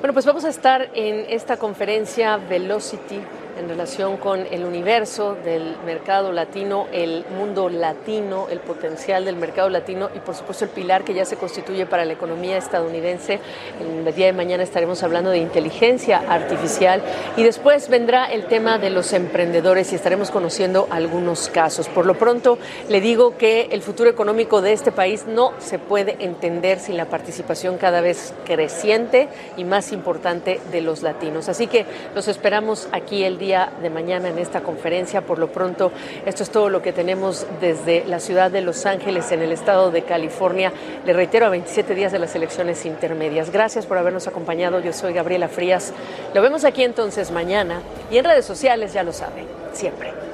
Bueno, pues vamos a estar en esta conferencia Velocity en relación con el universo del mercado latino, el mundo latino, el potencial del mercado latino y por supuesto el pilar que ya se constituye para la economía estadounidense. El día de mañana estaremos hablando de inteligencia artificial y después vendrá el tema de los emprendedores y estaremos conociendo algunos casos. Por lo pronto le digo que el futuro económico de este país no se puede entender sin la participación cada vez creciente y más importante de los latinos. Así que los esperamos aquí el día de mañana en esta conferencia. Por lo pronto, esto es todo lo que tenemos desde la ciudad de Los Ángeles, en el estado de California. Le reitero, a 27 días de las elecciones intermedias. Gracias por habernos acompañado. Yo soy Gabriela Frías. Lo vemos aquí entonces mañana y en redes sociales, ya lo saben, siempre.